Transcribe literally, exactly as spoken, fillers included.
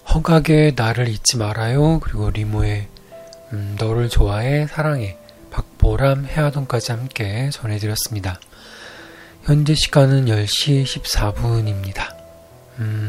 허각의 나를 잊지 말아요. 그리고 리모의 음, 너를 좋아해 사랑해, 박보람 해아동까지 함께 전해드렸습니다. 현재 시간은 열 시 십사 분입니다. 음,